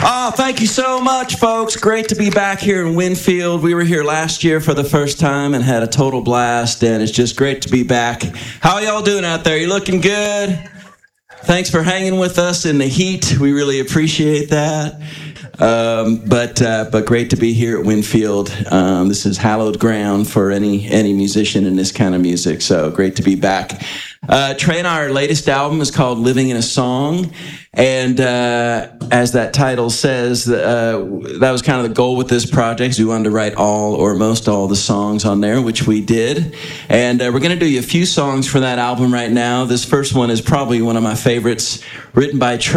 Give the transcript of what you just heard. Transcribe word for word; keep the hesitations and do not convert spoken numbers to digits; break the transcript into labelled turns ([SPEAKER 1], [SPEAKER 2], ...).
[SPEAKER 1] Oh, thank you so much, folks. Great to be back here in Winfield. We were here last year for the first time and had a total blast, and it's just great to be back. How y'all doing out there? You looking good? Thanks for hanging with us in the heat. We really appreciate that. Um, but uh, but great to be here at Winfield. Um, this is hallowed ground for any any musician in this kind of music. So great to be back. Uh, Trey and our latest album is called Living in a Song, and uh, as that title says, uh, that was kind of the goal with this project. We wanted to write all or most all the songs on there, which we did. And uh, we're going to do you a few songs for that album right now. This first one is probably one of my favorites, written by Trey.